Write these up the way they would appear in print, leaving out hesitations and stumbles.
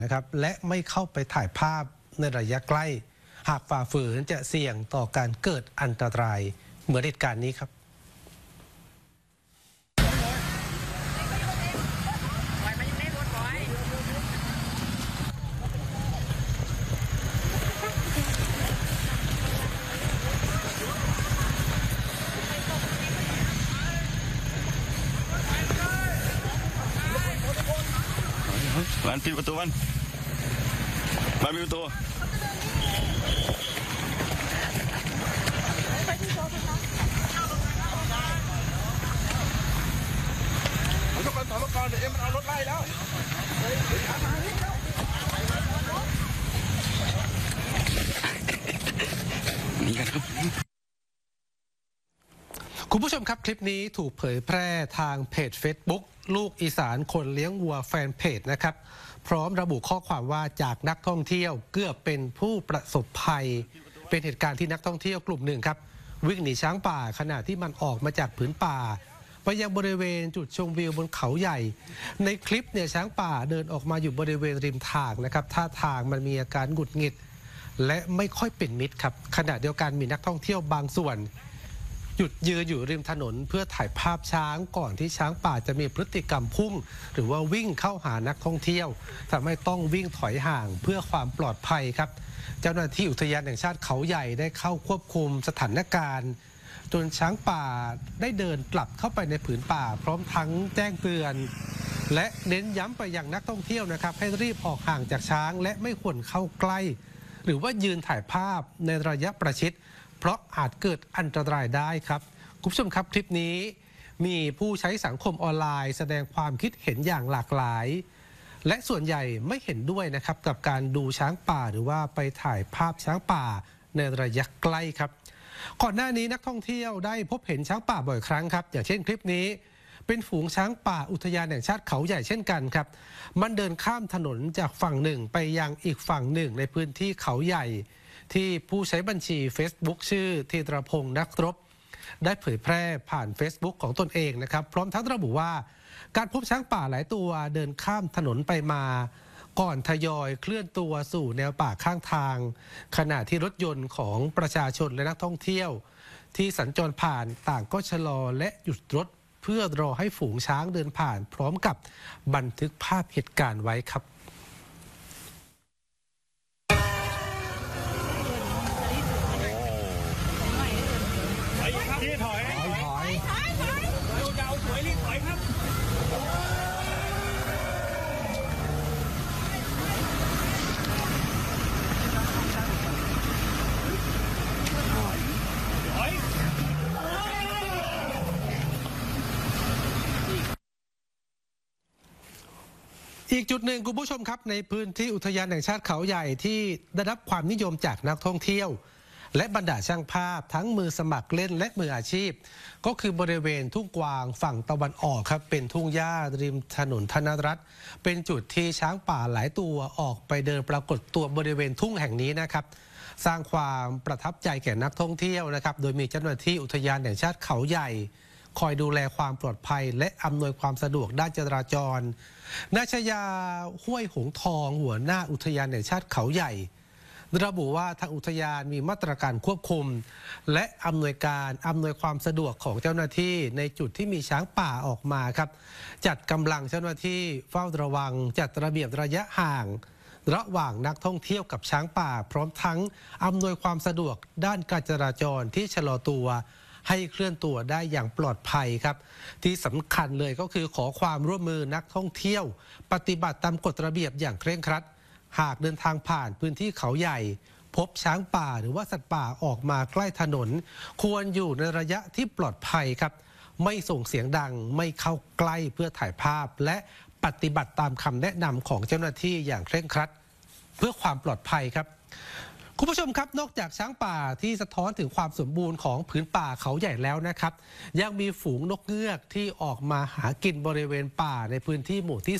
นะครับและไม่เข้าไปถ่ายภาพในระยะใกล้หากฝ่าฝืนจะเสี่ยงต่อการเกิดอันตรายเหมือนเหตุการณ์นี้ครับมันปิดประตูมันปิดประตูถอยรถก่อนเดี๋ยวมันเอารถไล่แล้วนี่กันครับคุณผู้ชมครับคลิปนี้ถูกเผยแพร่ทางเพจ Facebook ลูกอีสานคนเลี้ยงวัวแฟนเพจนะครับพร้อมระบุข้อความว่าจากนักท่องเที่ยวเกือบเป็นผู้ประสบภัยเป็นเหตุการณ์ที่นักท่องเที่ยวกลุ่มหนึ่งครับวิ่งหนีช้างป่าขณะที่มันออกมาจากผืนป่าไปยังบริเวณจุดชมวิวบนเขาใหญ่ในคลิปเนี่ยช้างป่าเดินออกมาอยู่บริเวณริมทางนะครับท่าทางมันมีอาการหงุดหงิดและไม่ค่อยเป็นมิตรครับขณะเดียวกันมีนักท่องเที่ยวบางส่วนหยุดยืนอยู่ริมถนนเพื่อถ่ายภาพช้างก่อนที่ช้างป่าจะมีพฤติกรรมพุ่งหรือว่าวิ่งเข้าหานักท่องเที่ยวทำให้ต้องวิ่งถอยห่างเพื่อความปลอดภัยครับเจ้าหน้าที่อุทยานแห่งชาติเขาใหญ่ได้เข้าควบคุมสถานการณ์จนช้างป่าได้เดินกลับเข้าไปในผืนป่าพร้อมทั้งแจ้งเตือนและเน้นย้ำไปยังนักท่องเที่ยวนะครับให้รีบออกห่างจากช้างและไม่ควรเข้าใกล้หรือว่ายืนถ่ายภาพในระยะประชิดเพราะอาจเกิดอันตรายได้ครับคุณผู้ชมครับคลิปนี้มีผู้ใช้สังคมออนไลน์แสดงความคิดเห็นอย่างหลากหลายและส่วนใหญ่ไม่เห็นด้วยนะครับกับการดูช้างป่าหรือว่าไปถ่ายภาพช้างป่าในระยะใกล้ครับก่อนหน้านี้นักท่องเที่ยวได้พบเห็นช้างป่าบ่อยครั้งครับอย่างเช่นคลิปนี้เป็นฝูงช้างป่าอุทยานแห่งชาติเขาใหญ่เช่นกันครับมันเดินข้ามถนนจากฝั่งหนึ่งไปยังอีกฝั่งหนึ่งในพื้นที่เขาใหญ่ที่ผู้ใช้บัญชี Facebook ชื่อธีรพงษ์นักรบได้เผยแพร่ผ่าน Facebook ของตนเองนะครับพร้อมทั้งระบุว่าการพบช้างป่าหลายตัวเดินข้ามถนนไปมาก่อนทยอยเคลื่อนตัวสู่แนวป่าข้างทางขณะที่รถยนต์ของประชาชนและนักท่องเที่ยวที่สัญจรผ่านต่างก็ชะลอและหยุดรถเพื่อรอให้ฝูงช้างเดินผ่านพร้อมกับบันทึกภาพเหตุการณ์ไว้ครับอีกจุดหนึ่งคุณผู้ชมครับในพื้นที่อุทยานแห่งชาติเขาใหญ่ที่ได้รับความนิยมจากนักท่องเที่ยวและบรรดาช่างภาพทั้งมือสมัครเล่นและมืออาชีพก็คือบริเวณทุ่งกวางฝั่งตะวันออกครับเป็นทุ่งหญ้าริมถนนธนรัตน์เป็นจุดที่ช้างป่าหลายตัวออกไปเดินปรากฏตัวบริเวณทุ่งแห่งนี้นะครับสร้างความประทับใจแก่นักท่องเที่ยวนะครับโดยมีเจ้าหน้าที่อุทยานแห่งชาติเขาใหญ่คอยดูแลความปลอดภัยและอำนวยความสะดวกด้านจราจรนายชยาห้วยหงทองหัวหน้าอุทยานแห่งชาติเขาใหญ่ระบุว่าทางอุทยานมีมาตรการควบคุมและอำนวยความสะดวกของเจ้าหน้าที่ในจุดที่มีช้างป่าออกมาครับจัดกำลังเจ้าหน้าที่เฝ้าระวังจัดระเบียบระยะห่างระหว่างนักท่องเที่ยวกับช้างป่าพร้อมทั้งอำนวยความสะดวกด้านการจราจรที่ชะลอตัวให้เคลื่อนตัวได้อย่างปลอดภัยครับที่สำคัญเลยก็คือขอความร่วมมือนักท่องเที่ยวปฏิบัติตามกฎระเบียบอย่างเคร่งครัดหากเดินทางผ่านพื้นที่เขาใหญ่พบช้างป่าหรือว่าสัตว์ป่าออกมาใกล้ถนนควรอยู่ในระยะที่ปลอดภัยครับไม่ส่งเสียงดังไม่เข้าใกล้เพื่อถ่ายภาพและปฏิบัติตามคำแนะนำของเจ้าหน้าที่อย่างเคร่งครัดเพื่อความปลอดภัยครับคุณผู้ชมครับนอกจากช้างป่าที่สะท้อนถึงความสมบูรณ์ของผืนป่าเขาใหญ่แล้วนะครับยังมีฝูงนกเงือกที่ออกมาหากินบริเวณป่าในพื้นที่หมู่ที่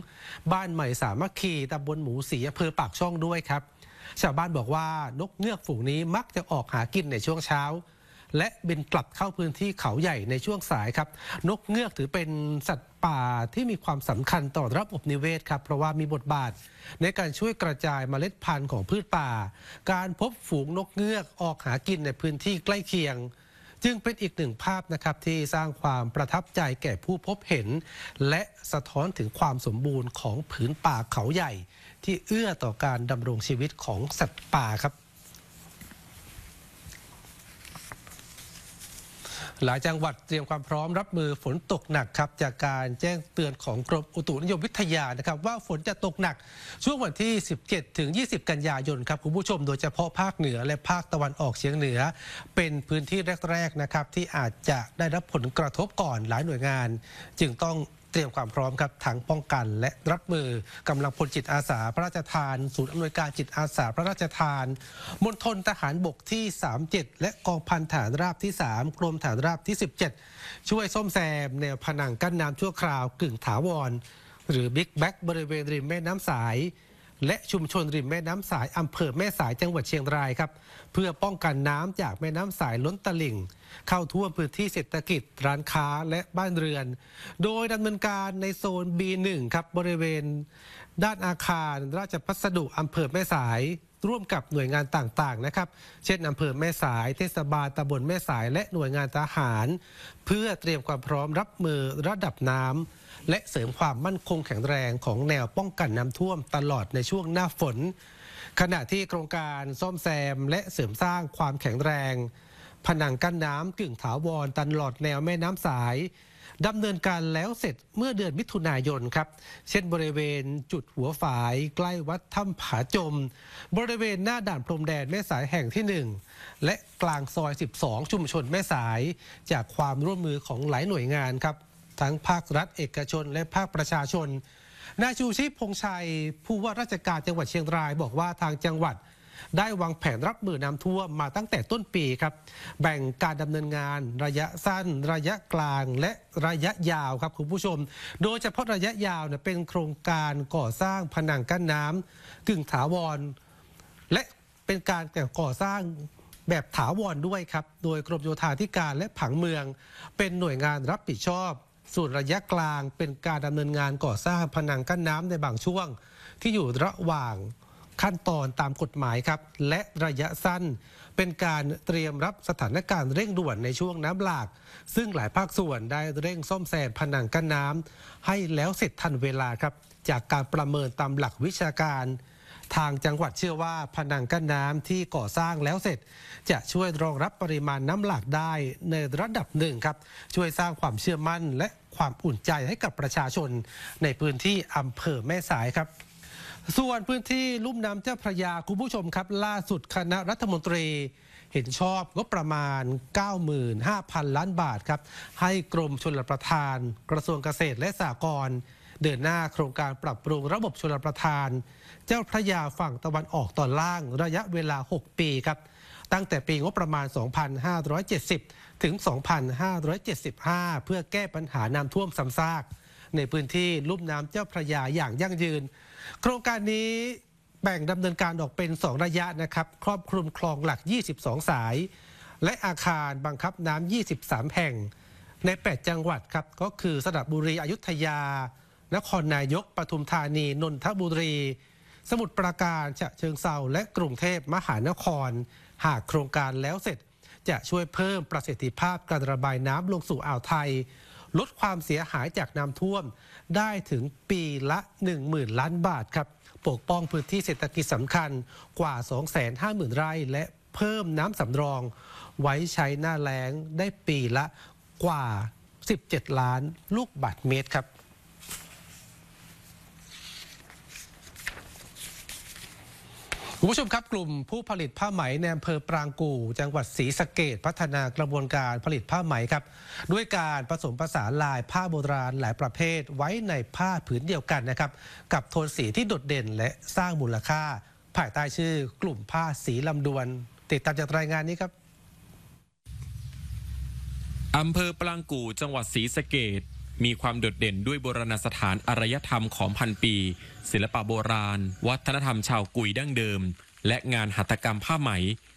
2บ้านใหม่สามัคคีตำบลหมูศรีอำเภอปากช่องด้วยครับชาวบ้านบอกว่านกเงือกฝูงนี้มักจะออกหากินในช่วงเช้าและบินกลับเข้าพื้นที่เขาใหญ่ในช่วงสายครับนกเงือกถือเป็นสัตว์ป่าที่มีความสำคัญต่อระบบนิเวศครับเพราะว่ามีบทบาทในการช่วยกระจายเมล็ดพันธุ์ของพืชป่าการพบฝูงนกเงือกออกหากินในพื้นที่ใกล้เคียงจึงเป็นอีกหนึ่งภาพนะครับที่สร้างความประทับใจแก่ผู้พบเห็นและสะท้อนถึงความสมบูรณ์ของผืนป่าเขาใหญ่ที่เอื้อต่อการดำรงชีวิตของสัตว์ป่าครับหลายจังหวัดเตรียมความพร้อมรับมือฝนตกหนักครับจากการแจ้งเตือนของกรมอุตุนิยมวิทยานะครับว่าฝนจะตกหนักช่วงวันที่ 17 ถึง 20 กันยายนครับคุณผู้ชมโดยเฉพาะภาคเหนือและภาคตะวันออกเฉียงเหนือเป็นพื้นที่แรกๆนะครับที่อาจจะได้รับผลกระทบก่อนหลายหน่วยงานจึงต้องเตรียมความพร้อมครับทั้งป้องกันและรับมือกำลังพลจิตอาสาพระราชทานศูนย์อำนวยการจิตอาสาพระราชทานมณฑลทหารบกที่ 37 และกองพันฐานราบที่ 3 กรมฐานราบที่ 17 ช่วยซ่อมแซมแนวผนังกั้นน้ำชั่วคราวกึ่งถาวรหรือบิ๊กแบ็กบริเวณริมแม่น้ำสายและชุมชนริมแม่น้ำสายอำเภอแม่สายจังหวัดเชียงรายครับเพื่อป้องกันน้ำจากแม่น้ำสายล้นตลิ่งเข้าท่วมพื้นที่เศรษฐกิจร้านค้าและบ้านเรือนโดยดำเนินการในโซน B1 ครับบริเวณด้านอาคารราชพัสดุอำเภอแม่สายร่วมกับหน่วยงานต่างๆนะครับเช่นอำเภอแม่สายเทศบาลตำบลแม่สายและหน่วยงานทหารเพื่อเตรียมความพร้อมรับมือระดับน้ำและเสริมความมั่นคงแข็งแรงของแนวป้องกันน้ำท่วมตลอดในช่วงหน้าฝนขณะที่โครงการซ่อมแซมและเสริมสร้างความแข็งแรงผนังกั้นน้ำกึ่งถาวรตลอดแนวแม่น้ำสายดำเนินการแล้วเสร็จเมื่อเดือนมิถุนายนครับเช่นบริเวณจุดหัวฝายใกล้วัดถ้ำผาจมบริเวณหน้าด่านพรมแดนแม่สายแห่งที่1และกลางซอย12ชุมชนแม่สายจากความร่วมมือของหลายหน่วยงานครับทั้งภาครัฐเอกชนและภาคประชาชนนายชูชีพพงษ์ชัยผู้ว่าราชการจังหวัดเชียงรายบอกว่าทางจังหวัดได้วางแผนรับมือน้ำท่วมมาตั้งแต่ต้นปีครับแบ่งการดำเนินงานระยะสั้นระยะกลางและระยะยาวครับคุณผู้ชมโดยเฉพาะระยะยาวเนี่ยเป็นโครงการก่อสร้างผนังกั้นน้ำกึ่งถาวรและเป็นการก่อสร้างแบบถาวรด้วยครับโดยกรมโยธาธิการและผังเมืองเป็นหน่วยงานรับผิดชอบส่วนระยะกลางเป็นการดำเนินงานก่อสร้างผนังกั้นน้ำในบางช่วงที่อยู่ระหว่างขั้นตอนตามกฎหมายครับและระยะสั้นเป็นการเตรียมรับสถานการณ์เร่งด่วนในช่วงน้ำหลากซึ่งหลายภาคส่วนได้เร่งซ่อมแซมผนังกั้นน้ำให้แล้วเสร็จทันเวลาครับจากการประเมินตามหลักวิชาการทางจังหวัดเชื่อว่าผนังกั้นน้ำที่ก่อสร้างแล้วเสร็จจะช่วยรองรับปริมาณน้ำหลากได้ในระดับหนึ่งครับช่วยสร้างความเชื่อมั่นและความอุ่นใจให้กับประชาชนในพื้นที่อำเภอแม่สายครับส่วนพื้นที่ลุ่มน้ำเจ้าพระยาคุณผู้ชมครับล่าสุดคณะรัฐมนตรีเห็นชอบงบประมาณ 95,000 ล้านบาทครับให้กรมชลประทานกระทรวงเกษตรและสหกรณ์เดินหน้าโครงการปรับปรุงระบบชลประทานเจ้าพระยาฝั่งตะวันออกตอนล่างระยะเวลา 6 ปีครับตั้งแต่ปีงบประมาณ 2570 ถึง 2575 เพื่อแก้ปัญหาน้ำท่วมซ้ำซากในพื้นที่ลุ่มน้ำเจ้าพระยาอย่างยั่งยืนโครงการนี้แบ่งดำเนินการออกเป็น2ระยะนะครับครอบคลุมคลองหลัก22สายและอาคารบังคับน้ำ23แห่งใน8จังหวัดครับก็คือสระบุรีอยุธยานครนายกปทุมธานีนนทบุรีสมุทรปราการฉะเชิงเทราและกรุงเทพมหานครหากโครงการแล้วเสร็จจะช่วยเพิ่มประสิทธิภาพการระบายน้ำลงสู่อ่าวไทยลดความเสียหายจากน้ำท่วมได้ถึงปีละ 10,000 ล้านบาทครับปกป้องพื้นที่เศรษฐกิจสำคัญกว่า 250,000 ไร่และเพิ่มน้ำสำรองไว้ใช้หน้าแล้งได้ปีละกว่า 17 ล้านลูกบาศก์เมตรครับ คุณผู้ชมครับกลุ่มผู้ผลิตผ้าไหมในอำเภอปรางกู่จังหวัดศรีสะเกษพัฒนากระบวนการผลิตผ้าไหมครับด้วยการผสมผสานลายผ้าโบราณหลายประเภทไว้ในผ้าผืนเดียวกันนะครับกับโทนสีที่โดดเด่นและสร้างมูลค่าภายใต้ชื่อกลุ่มผ้าสีลำดวนติดตามจากรายงานนี้ครับอำเภอปรางกู่จังหวัดศรีสะเกษมีความโดดเด่นด้วยโบราณสถานอารยธรรมของพันปีศิลปะโบราณวัฒนธรรมชาวกุยดั้งเดิมและงานหัตถกรรมผ้าไหม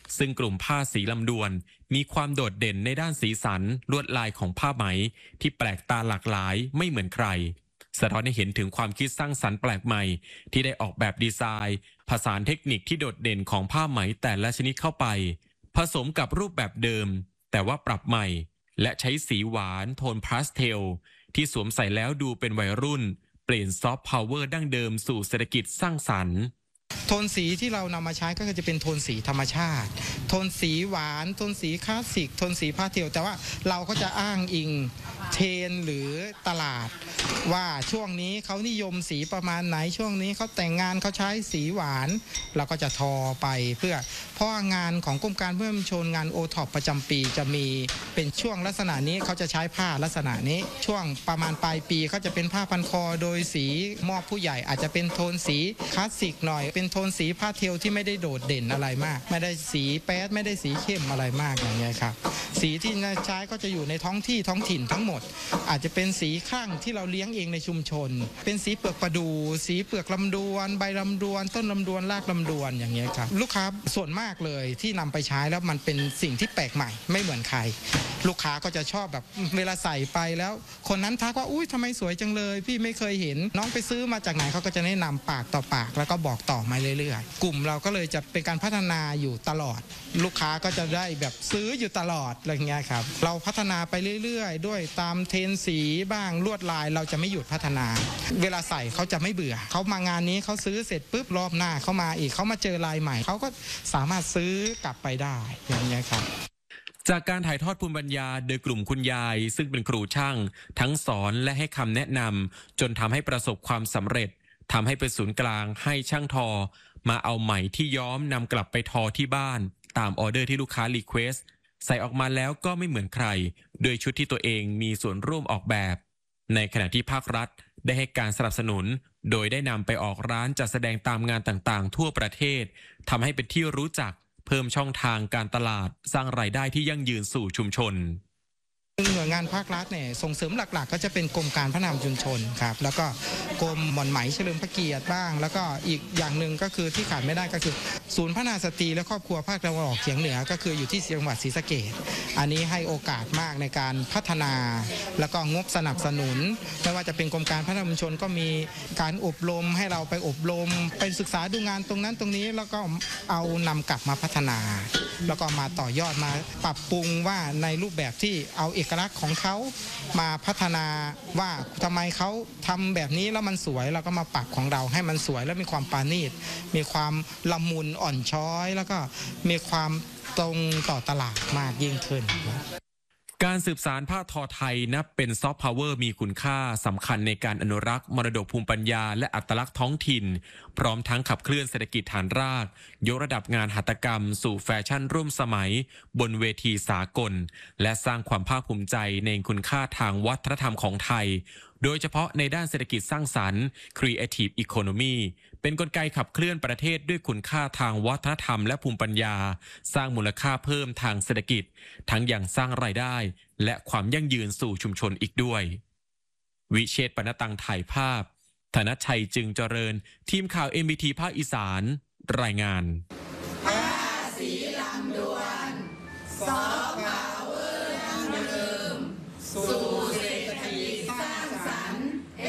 ซึ่งกลุ่มผ้าสีลำดวนมีความโดดเด่นในด้านสีสันลวดลายของผ้าไหมที่แปลกตาหลากหลายไม่เหมือนใครสะท้อนให้เห็นถึงความคิดสร้างสรรค์แปลกใหม่ที่ได้ออกแบบดีไซน์ผสานเทคนิคที่โดดเด่นของผ้าไหมแต่ละชนิดเข้าไปผสมกับรูปแบบเดิมแต่ว่าปรับใหม่และใช้สีหวานโทนพาสเทลที่สวมใส่แล้วดูเป็นวัยรุ่นเปลี่ยนซอฟต์พาวเวอร์ดั้งเดิมสู่เศรษฐกิจสร้างสรรค์โทนสีที่เรานำมาใช้ก็จะเป็นโทนสีธรรมชาติโทนสีหวานโทนสีคลาสสิกโทนสีพาสเทลแต่ว่าเราก็จะอ้างอิงเทรนหรือตลาดว่าช่วงนี้เขานิยมสีประมาณไหนช่วงนี้เขาแต่งงานเขาใช้สีหวานเราก็จะทอไปเพราะงานของกรมการเพิ่มชนงานโอท็อปประจำปีจะมีเป็นช่วงลักษณะนี้เขาจะใช้ผ้าลักษณะนี้ช่วงประมาณปลายปีเขาจะเป็นผ้าพันคอโดยสีมอบผู้ใหญ่อาจจะเป็นโทนสีคลาสสิกหน่อยเป็นโทนสีพาสเทลที่ไม่ได้โดดเด่นอะไรมากไม่ได้สีแป๊ดไม่ได้สีเข้มอะไรมากอย่างเงี้ยครับสีที่ใช้ก็จะอยู่ในท้องถิ่นทั้งหมดอาจจะเป็นสีคลั่งที่เราเลี้ยงเองในชุมชนเป็นสีเปลือกประดู่สีเปลือกลำดวนใบลำดวนต้นลำดวนรากลำดวนอย่างเงี้ยครับลูกค้าส่วนมากเลยที่นำไปใช้แล้วมันเป็นสิ่งที่แปลกใหม่ไม่เหมือนใครลูกค้าก็จะชอบแบบเวลาใส่ไปแล้วคนนั้นทักว่าอุ้ยทำไมสวยจังเลยพี่ไม่เคยเห็นน้องไปซื้อมาจากไหนเขาก็จะแนะนำปากต่อปากแล้วก็บอกต่อมาเรื่อยๆกลุ่มเราก็เลยจะเป็นการพัฒนาอยู่ตลอดลูกค้าก็จะได้แบบซื้ออยู่ตลอดอะไรเงี้ยครับเราพัฒนาไปเรื่อยๆด้วยตามเทรนสีบ้างลวดลายเราจะไม่หยุดพัฒนาเวลาใส่เขาจะไม่เบื่อเขามางานนี้เขาซื้อเสร็จปุ๊บรอบหน้าเขามาอีกเขามาเจอลายใหม่เขาก็สามารถซื้อกลับไปได้อย่างเงี้ยครับจากการถ่ายทอดภูมิปัญญาโดยกลุ่มคุณยายซึ่งเป็นครูช่างทั้งสอนและให้คำแนะนำจนทำให้ประสบความสำเร็จทำให้เป็นศูนย์กลางให้ช่างทอมาเอาไหมที่ย้อมนำกลับไปทอที่บ้านตามออเดอร์ที่ลูกค้ารีเควสใส่ออกมาแล้วก็ไม่เหมือนใครโดยชุดที่ตัวเองมีส่วนร่วมออกแบบในขณะที่ภาครัฐได้ให้การสนับสนุนโดยได้นำไปออกร้านจัดแสดงตามงานต่างๆทั่วประเทศทำให้เป็นที่รู้จักเพิ่มช่องทางการตลาดสร้างรายได้ที่ยั่งยืนสู่ชุมชนหน่วยงานภาครัฐเนี่ยส่งเสริมหลักๆก็จะเป็นกรมการพัฒนาชุมชนครับแล้วก็กรมหม่อนไหมเฉลิมพระเกียรติบ้างแล้วก็อีกอย่างหนึ่งก็คือที่ขาดไม่ได้ก็คือศูนย์พัฒนาสตรีและครอบครัวภาคตะวันออกเฉียงเหนือก็คืออยู่ที่จังหวัดศรีสะเกษอันนี้ให้โอกาสมากในการพัฒนาแล้วก็งบสนับสนุนไม่ว่าจะเป็นกรมการพัฒนาชุมชนก็มีการอบรมให้เราไปอบรมไปศึกษาดูงานตรงนั้นตรงนี้แล้วก็เอานำกลับมาพัฒนาแล้วก็มาต่อยอดมาปรับปรุงว่าในรูปแบบที่เอาเอกลักษณ์ของเขามาพัฒนาว่าทำไมเขาทำแบบนี้แล้วมันสวยเราก็มาปรับของเราให้มันสวยและมีความปราณีตมีความละมุนอ่อนช้อยแล้วก็มีความตรงต่อตลาดมากยิ่งขึ้นการสืบสานผ้าทอไทยนับเป็นซอฟต์พาวเวอร์มีคุณค่าสำคัญในการอนุรักษ์มรดกภูมิปัญญาและอัตลักษณ์ท้องถิ่นพร้อมทั้งขับเคลื่อนเศรษฐกิจฐานรากยกระดับงานหัตถกรรมสู่แฟชั่นร่วมสมัยบนเวทีสากลและสร้างความภาคภูมิใจในคุณค่าทางวัฒนธรรมของไทยโดยเฉพาะในด้านเศรษฐกิจสร้างสรรค์ Creative Economy เป็นกลไกขับเคลื่อนประเทศด้วยคุณค่าทางวัฒนธรรมและภูมิปัญญาสร้างมูลค่าเพิ่มทางเศรษฐกิจทั้งอย่างสร้างรายได้และความยั่งยืนสู่ชุมชนอีกด้วยวิเชษฐ์ ปณตังถ่ายภาพธนชัยจึงเจริญทีมข่าว MBT ภาคอีสานรายงานผ้าสีลำดวนซอฟต์พาวเวอร์ดั้งเดิมสู่เศรษฐกิจสร้างสรรค์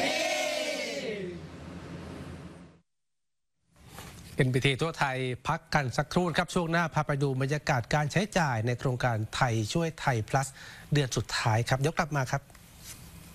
NBT ทั่วไทยพักกันสักครู่ครับช่วงหน้าพาไปดูบรรยากาศการใช้จ่ายในโครงการไทยช่วยไทย plus เดือนสุดท้ายครับเดี๋ยวกลับมาครับ